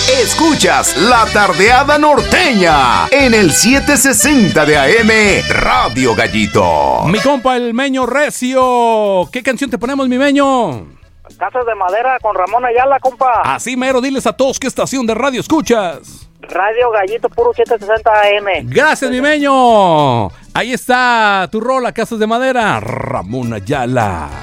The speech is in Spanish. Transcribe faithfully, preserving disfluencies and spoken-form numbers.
Escuchas La Tardeada Norteña en el setecientos sesenta de A M Radio Gallito. Mi compa el Meño Recio, ¿qué canción te ponemos, mi Meño? Casas de Madera con Ramón Ayala, compa. Así mero, diles a todos qué estación de radio escuchas. Radio Gallito Puro setecientos sesenta A M. Gracias, mi Meño. Ahí está tu rola, Casas de Madera, Ramón Ayala.